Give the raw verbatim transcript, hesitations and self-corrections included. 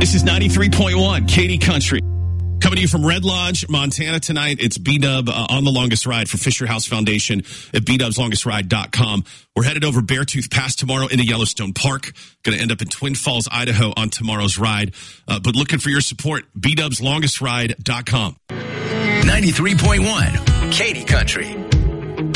This is ninety-three point one, Katy Country. Coming to you from Red Lodge, Montana tonight. It's B-Dub uh, on the longest ride for Fisher House Foundation at b dubs longest ride dot com. We're headed over Beartooth Pass tomorrow into Yellowstone Park. Going to end up in Twin Falls, Idaho on tomorrow's ride. Uh, but looking for your support, b dubs longest ride dot com. ninety-three point one, Katy Country.